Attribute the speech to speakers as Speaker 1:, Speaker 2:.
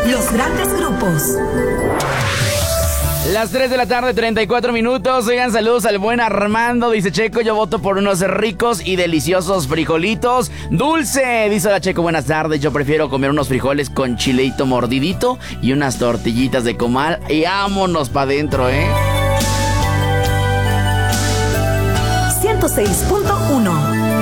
Speaker 1: Los grandes grupos.
Speaker 2: Las 3 de la tarde, 34 minutos. Oigan, saludos al buen Armando. Dice Checo, yo voto por unos ricos y deliciosos frijolitos. Dulce, dice la Checo, buenas tardes. Yo prefiero comer unos frijoles con chileito mordidito y unas tortillitas de comal. Y vámonos pa' adentro,
Speaker 1: 106.1